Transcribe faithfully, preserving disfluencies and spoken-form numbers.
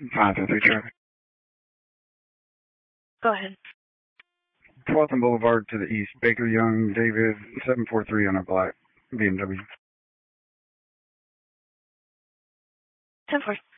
five three traffic. Go ahead. twelfth and Boulevard to the east. Baker Young, David, seven four three on a black B M W. ten four.